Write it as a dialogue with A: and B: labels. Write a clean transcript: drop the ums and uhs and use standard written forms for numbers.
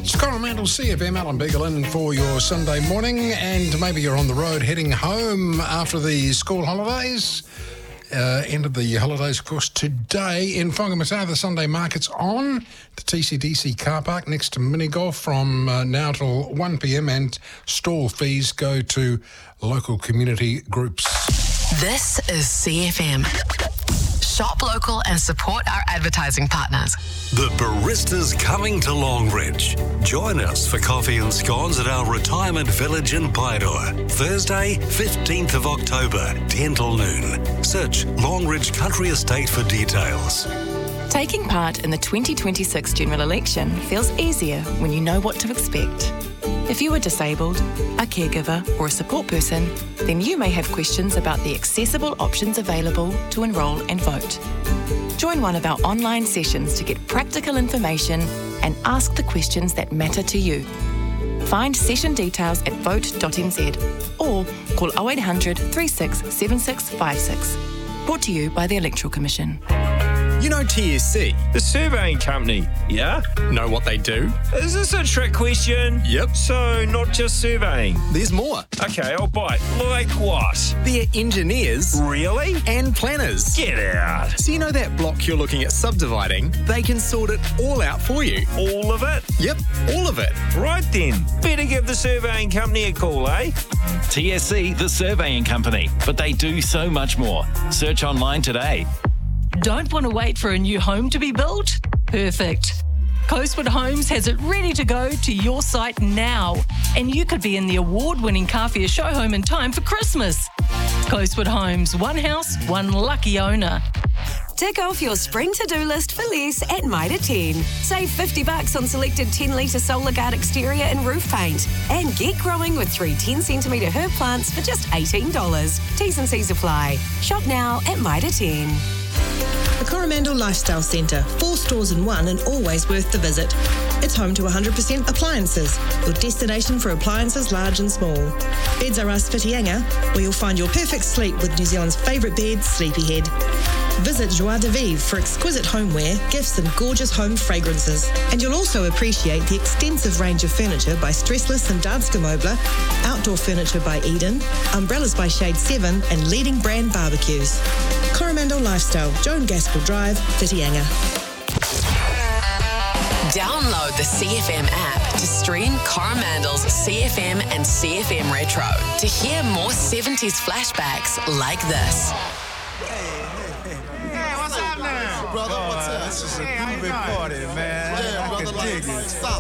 A: It's Coromandel CFM, Alan Beagle for your Sunday morning, and maybe you're on the road heading home after the school holidays. End of the holidays, of course, today in Whangamata. The Sunday market's on the TCDC car park next to mini golf from now till 1pm, and stall fees go to local community groups.
B: This is CFM. Shop local and support our advertising partners.
C: The Barista's coming to Longridge. Join us for coffee and scones at our retirement village in Paeroa. Thursday, 15th of October, 10 till noon. Search Longridge Country Estate for details.
D: Taking part in the 2026 general election feels easier when you know what to expect. If you are disabled, a caregiver or a support person, then you may have questions about the accessible options available to enrol and vote. Join one of our online sessions to get practical information and ask the questions that matter to you. Find session details at vote.nz or call 0800 36 7656. Brought to you by the Electoral Commission.
E: You know TSC,
F: The surveying company, yeah?
E: know what they do?
F: Is this a trick question?
E: Yep.
F: So, not just surveying.
E: There's more.
F: Okay, I'll bite. Like what?
E: They're engineers
F: Really?
E: and planners.
F: Get out.
E: So you know that block you're looking at subdividing? They can sort it all out for you.
F: All of it?
E: Yep, all of it.
F: Right then. Better give the surveying company a call, eh?
G: TSC, the surveying company, but they do so much more. Search online today.
H: Don't want to wait for a new home to be built? Perfect. Coastwood Homes has it ready to go to your site now, and you could be in the award-winning Kawhia show home in time for Christmas. Coastwood Homes, one house, one lucky owner.
I: Tick off your spring to-do list for less at Mitre 10. Save $50 on selected 10-litre Solar Guard exterior and roof paint. And get growing with 3 10-centimetre herb plants for just $18. T's and C's apply. Shop now at Mitre 10.
J: The Coromandel Lifestyle Centre, 4 stores in one and always worth the visit. It's home to 100% appliances, your destination for appliances large and small. Beds Are Us Whitianga, where you'll find your perfect sleep with New Zealand's favourite bed, Sleepyhead. Visit Joie de Vivre for exquisite homeware, gifts and gorgeous home fragrances. And you'll also appreciate the extensive range of furniture by Stressless and Danske Möbler, outdoor furniture by Eden, umbrellas by Shade 7 and leading brand barbecues. Coromandel Lifestyle, Joan Gaskell Drive, Whitianga.
B: Download the CFM app to stream Coromandel's CFM and CFM Retro to hear more 70s flashbacks like this.
K: Hey, what's up now? Brother, what's up? This is a groovy party, man. I can dig it.